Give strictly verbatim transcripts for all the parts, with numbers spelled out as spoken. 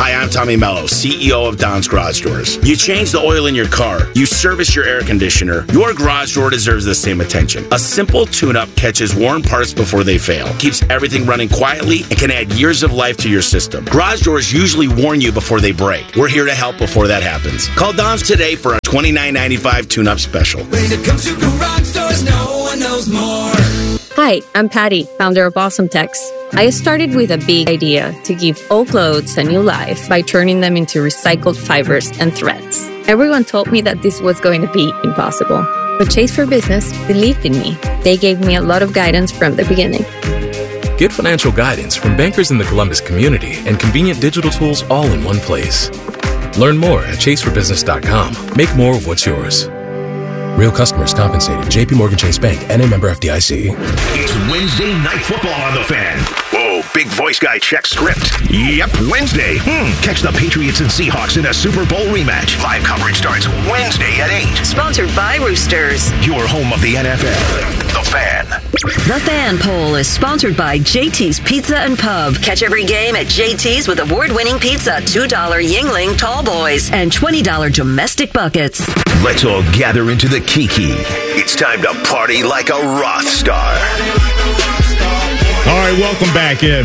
Hi, I'm Tommy Mello, C E O of Don's Garage Doors. You change the oil in your car, you service your air conditioner, your garage door deserves the same attention. A simple tune-up catches worn parts before they fail, keeps everything running quietly, and can add years of life to your system. Garage doors usually warn you before they break. We're here to help before that happens. Call Don's today for a twenty-nine ninety-five tune-up special. When it comes to garage doors, no one knows more. Hi, I'm Patty, founder of Awesome Tex. I started with a big idea to give old clothes a new life by turning them into recycled fibers and threads. Everyone told me that this was going to be impossible. But Chase for Business believed in me. They gave me a lot of guidance from the beginning. Get financial guidance from bankers in the Columbus community and convenient digital tools all in one place. Learn more at chase for business dot com. Make more of what's yours. Real customers compensated. J P Morgan Chase Bank, N A member F D I C. It's Wednesday Night Football on the Fan. Whoa, big voice guy check script. Yep, Wednesday. Hmm. Catch the Patriots and Seahawks in a Super Bowl rematch. Live coverage starts Wednesday at eight. Sponsored by Roosters. Your home of the N F L. The Fan. The Fan Poll is sponsored by J T's Pizza and Pub. Catch every game at J T's with award-winning pizza, two dollar Yingling Tall Boys, and twenty dollar domestic buckets. Let's all gather into the Kiki. It's time to party like a Roth star. All right, welcome back in.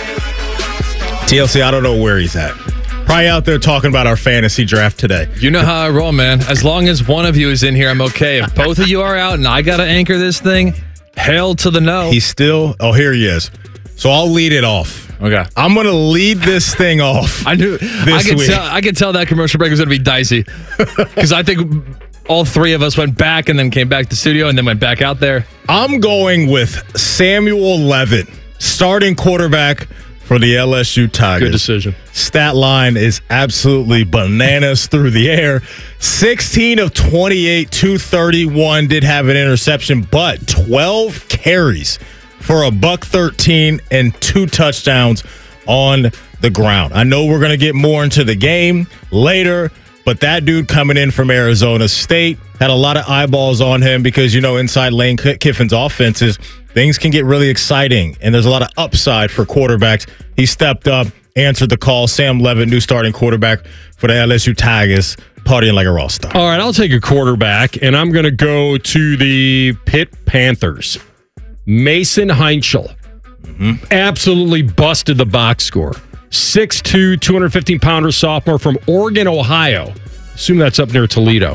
T L C, I don't know where he's at. Probably out there talking about our fantasy draft today. You know how I roll, man. As long as one of you is in here, I'm okay. If both of you are out and I got to anchor this thing, hell to the no. He's still, oh, here he is. So I'll lead it off. Okay. I'm going to lead this thing off. I knew. This I could week. tell. I could tell that commercial break was going to be dicey because I think all three of us went back and then came back to the studio and then went back out there. I'm going with Samuel Levitt, starting quarterback for the L S U Tigers. Good decision. Stat line is absolutely bananas through the air. sixteen of twenty-eight, two thirty-one, did have an interception, but twelve carries for a buck thirteen and two touchdowns on the ground. I know we're going to get more into the game later, but that dude coming in from Arizona State had a lot of eyeballs on him because, you know, inside Lane Kiffin's offenses, things can get really exciting, and there's a lot of upside for quarterbacks. He stepped up, answered the call. Sam Levitt, new starting quarterback for the L S U Tigers, partying like a raw star. All right, I'll take a quarterback, and I'm going to go to the Pitt Panthers. Mason Heinschel. Mm-hmm. Absolutely busted the box score. six two, two hundred fifteen pounder sophomore from Oregon, Ohio. Assume that's up near Toledo.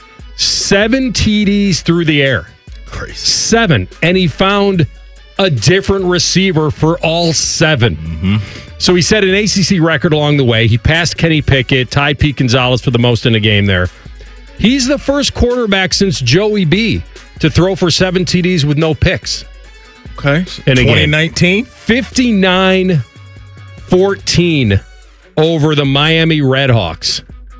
Seven T Ds through the air. Crazy. Seven. And he found a different receiver for all seven. Mm-hmm. So he set an A C C record along the way. He passed Kenny Pickett, tied Pete Gonzalez for the most in a game there. He's the first quarterback since Joey B to throw for seven T Ds with no picks. Okay. In a twenty nineteen? Game. fifty-nine fourteen over the Miami Redhawks.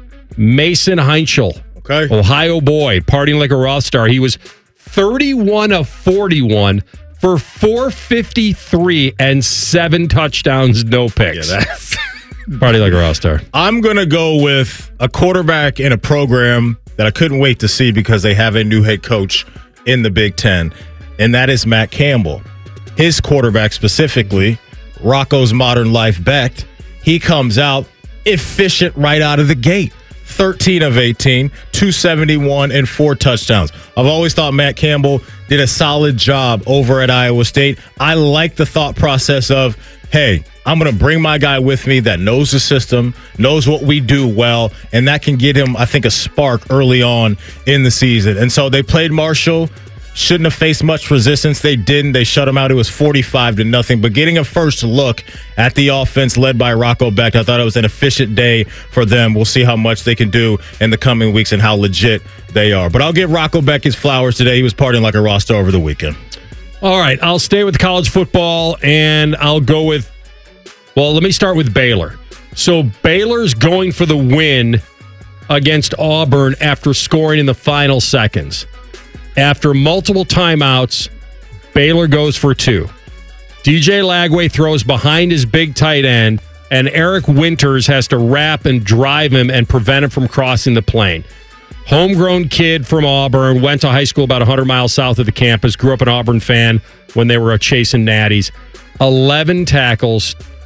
Mason Heinschel. Okay. Ohio boy, partying like a Roth star. He was thirty-one of forty-one for four fifty-three and seven touchdowns, no picks. Yeah, that's party like a Roth star. I'm going to go with a quarterback in a program that I couldn't wait to see because they have a new head coach in the Big Ten, and that is Matt Campbell. His quarterback specifically, Rocco's Modern Life Becht, he comes out efficient right out of the gate. thirteen of eighteen, two seventy-one, and four touchdowns. I've always thought Matt Campbell did a solid job over at Iowa State. I like the thought process of, hey, I'm going to bring my guy with me that knows the system, knows what we do well, and that can get him, I think, a spark early on in the season. And so they played Marshall. Shouldn't have faced much resistance. They didn't. They shut him out. It was forty-five to nothing. But getting a first look at the offense led by Rocco Becht, I thought it was an efficient day for them. We'll see how much they can do in the coming weeks and how legit they are. But I'll give Rocco Becht his flowers today. He was partying like a roster over the weekend. All right, I'll stay with college football, and I'll go with, well, let me start with Baylor. So Baylor's going for the win against Auburn after scoring in the final seconds. After multiple timeouts, Baylor goes for two. D J Lagway throws behind his big tight end, and Eric Winters has to wrap and drive him and prevent him from crossing the plane. Homegrown kid from Auburn, went to high school about one hundred miles south of the campus, grew up an Auburn fan when they were chasing natties. eleven tackles,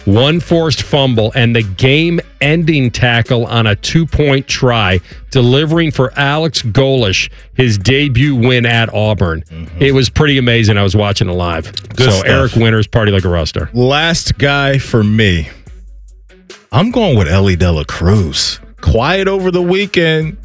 one forced fumble, and the game-ending tackle on a two-point try, delivering for Alex Golesh his debut win at Auburn. Mm-hmm. It was pretty amazing. I was watching it live. Good so stuff. Eric Winters, party like a rock star. Last guy for me. I'm going with Ellie De La Cruz. Quiet over the weekend.